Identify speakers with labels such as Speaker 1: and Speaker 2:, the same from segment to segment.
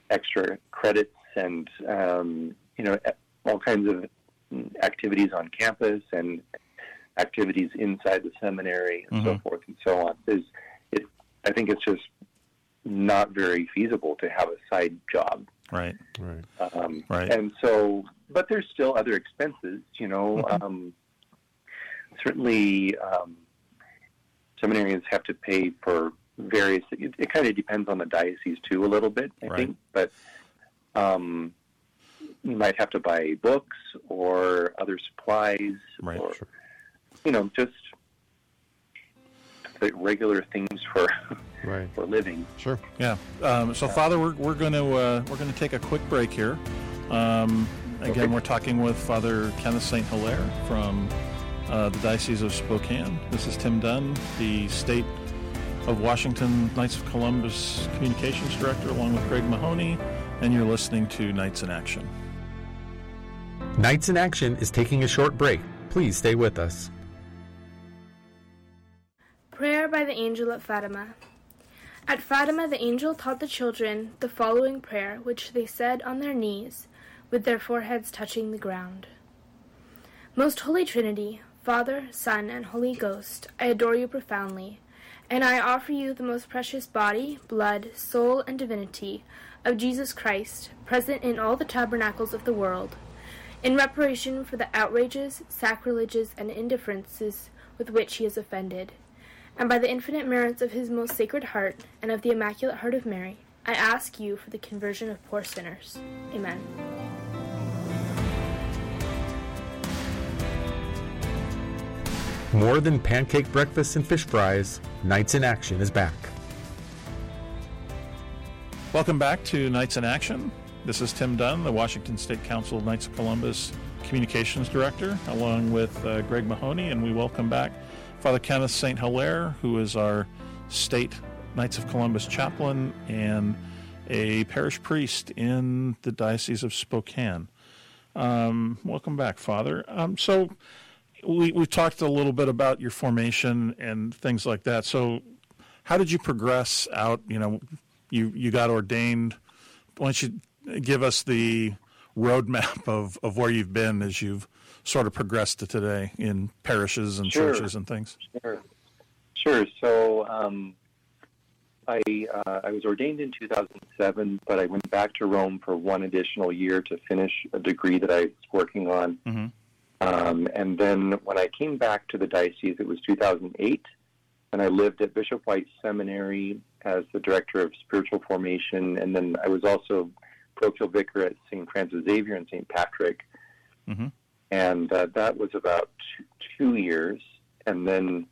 Speaker 1: extra credits and all kinds of activities on campus and activities inside the seminary and so forth and so on. I think it's just not very feasible to have a side job.
Speaker 2: Right.
Speaker 1: And so, but there's still other expenses, certainly seminarians have to pay for various, it kind of depends on the diocese too a little bit, I think, but you might have to buy books or other supplies or, just the regular things for for living.
Speaker 3: Sure.
Speaker 2: Yeah. So, Father, we're going to take a quick break here. Again, we're talking with Father Kenneth St. Hilaire from the Diocese of Spokane. This is Tim Dunn, the State of Washington Knights of Columbus Communications Director, along with Greg Mahoney, and you're listening to Knights in Action.
Speaker 4: Knights in Action is taking a short break. Please stay with us.
Speaker 5: Prayer by the Angel at Fatima. At Fatima, the angel taught the children the following prayer, which they said on their knees, with their foreheads touching the ground. Most Holy Trinity, Father, Son, and Holy Ghost, I adore you profoundly, and I offer you the most precious body, blood, soul, and divinity of Jesus Christ, present in all the tabernacles of the world, in reparation for the outrages, sacrileges, and indifferences with which he has offended. And by the infinite merits of his most sacred heart and of the Immaculate Heart of Mary, I ask you for the conversion of poor sinners. Amen.
Speaker 4: More than pancake breakfast and fish fries, Knights in Action is back.
Speaker 2: Welcome back to Knights in Action. This is Tim Dunn, the Washington State Council of Knights of Columbus Communications Director, along with Greg Mahoney, and we welcome back Father Kenneth St. Hilaire, who is our State Knights of Columbus chaplain and a parish priest in the Diocese of Spokane. Welcome back, Father. So we've talked a little bit about your formation and things like that. So how did you progress out? You got ordained. Why don't you give us the roadmap of where you've been as you've sort of progressed to today in parishes and churches and things?
Speaker 1: Sure. So I was ordained in 2007, but I went back to Rome for one additional year to finish a degree that I was working on. And then when I came back to the diocese, it was 2008, and I lived at Bishop White Seminary as the director of spiritual formation, and then I was also parochial vicar at St. Francis Xavier and St. Patrick. And that was about 2 years. And then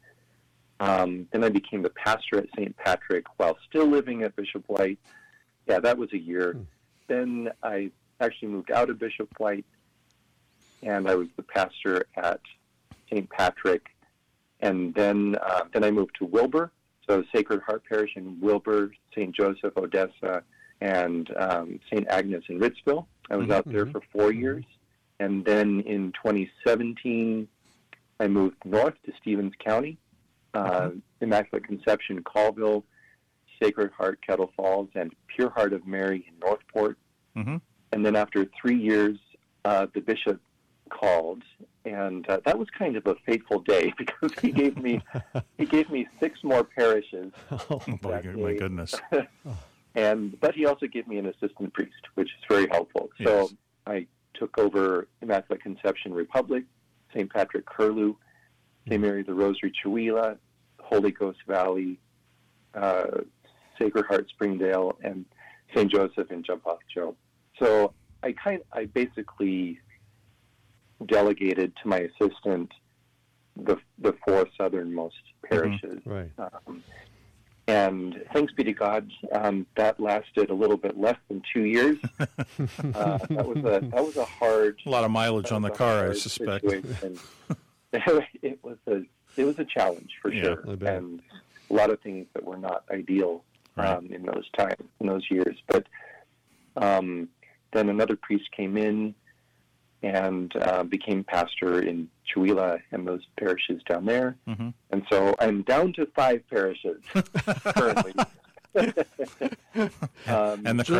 Speaker 1: I became the pastor at St. Patrick while still living at Bishop White. Yeah, that was a year. Then I actually moved out of Bishop White, and I was the pastor at St. Patrick. And then I moved to Wilbur, so Sacred Heart Parish in Wilbur, St. Joseph, Odessa, and St. Agnes in Ritzville. I was out there for 4 years. And then in 2017, I moved north to Stevens County, Immaculate Conception, Colville, Sacred Heart, Kettle Falls, and Pure Heart of Mary in Northport. And then after 3 years, the bishop called, and that was kind of a fateful day because he gave me 6 more parishes.
Speaker 2: Oh my goodness!
Speaker 1: But he also gave me an assistant priest, which is very helpful. So I took over Immaculate Conception Republic, St. Patrick Curlew, St. Mary the Rosary Chewelah, Holy Ghost Valley, Sacred Heart Springdale, and St. Joseph in Jumpath Joe. So I basically delegated to my assistant the 4 southernmost parishes. And thanks be to God, that lasted a little bit less than 2 years. That was a hard,
Speaker 2: a lot of mileage on the car, I suspect.
Speaker 1: It was a challenge for sure, and a lot of things that were not ideal in those years. But then another priest came in and became pastor in Chewelah and those parishes down there. And so I'm down to 5 parishes currently.
Speaker 2: And the